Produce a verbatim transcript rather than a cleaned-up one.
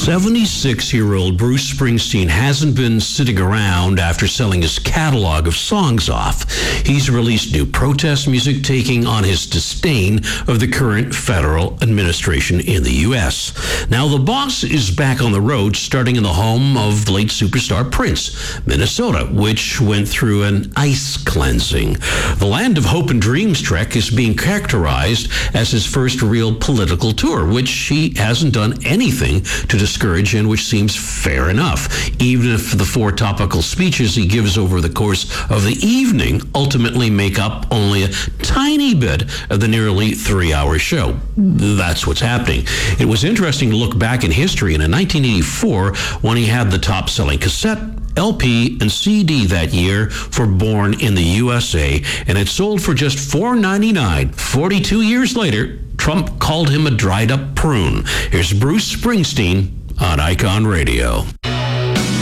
seventy-six-year-old Bruce Springsteen hasn't been sitting around after selling his catalog of songs off. He's released new protest music taking on his disdain of the current federal administration in the U S. Now, the boss is back on the road, starting in the home of the late superstar Prince, Minnesota, which went through an ice cleansing. The Land of Hope and Dreams trek is being characterized as his first real political tour, which he hasn't done anything to discourage, and which seems fair enough, even if the four topical speeches he gives over the course of the evening ultimately make up only a tiny bit of the nearly three-hour show. That's what's happening. It was interesting to look back in history, and in nineteen eighty-four, when he had the top-selling cassette, L P, and C D that year for Born in the U S A, and it sold for just four dollars and ninety-nine cents. forty-two years later, Trump called him a dried-up prune. Here's Bruce Springsteen on Icon Radio.